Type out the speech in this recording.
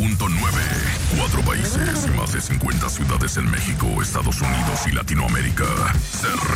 4 países y más de 50 ciudades en México, Estados Unidos y Latinoamérica. Se